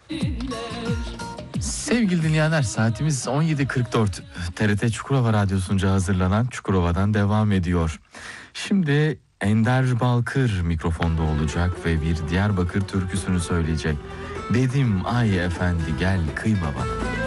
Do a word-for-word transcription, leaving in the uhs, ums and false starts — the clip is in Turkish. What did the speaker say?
Sevgili dinleyenler, saatimiz on yedi kırk dört. T R T Çukurova Radyosu'nca hazırlanan Çukurova'dan devam ediyor. Şimdi Ender Balkır mikrofonda olacak ve bir Diyarbakır türküsünü söyleyecek. Dedim ay efendi gel kıyma bana.